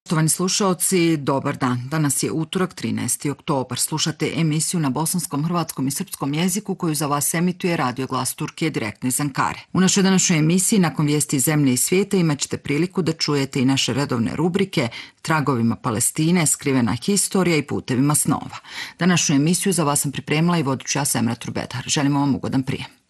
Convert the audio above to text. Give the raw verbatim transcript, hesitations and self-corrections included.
Poštovani slušaoci, dobar dan. Danas je utorak, trinaesti oktobar. Slušate emisiju na bosanskom, hrvatskom i srpskom jeziku koju za vas emituje Radio Glas Turkije direktno iz Ankare. U našoj današnjoj emisiji, nakon vijesti iz zemlje i svijeta, imat ćete priliku da čujete i naše redovne rubrike Tragovima Palestine, Skrivena historija i Putevima snova. Današnju emisiju za vas sam pripremila i vodit ću ja Semra Trurbedar. Želimo vam ugodan prijem.